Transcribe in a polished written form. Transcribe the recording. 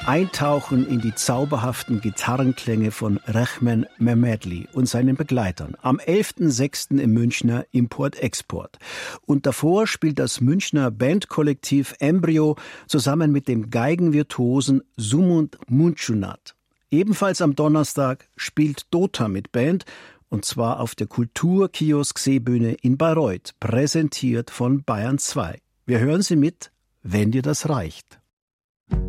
eintauchen in die zauberhaften Gitarrenklänge von Rehmen Mehmedli und seinen Begleitern. Am 11.06. im Münchner Import-Export. Und davor spielt das Münchner Bandkollektiv Embryo zusammen mit dem Geigenvirtuosen Sumund Munchunat. Ebenfalls am Donnerstag spielt Dota mit Band, und zwar auf der Kulturkiosk-Seebühne in Bayreuth, präsentiert von Bayern 2. Wir hören sie mit, wenn dir das reicht.